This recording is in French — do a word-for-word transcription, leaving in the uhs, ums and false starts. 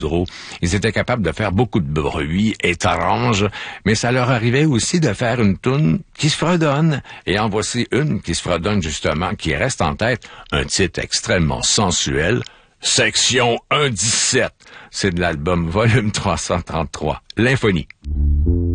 Ils étaient capables de faire beaucoup de bruit étrange, mais ça leur arrivait aussi de faire une toune qui se fredonne. Et en voici une qui se fredonne justement, qui reste en tête, un titre extrêmement sensuel, Section un dix-sept. C'est de l'album Volume trois cent trente-trois, Lymphonie.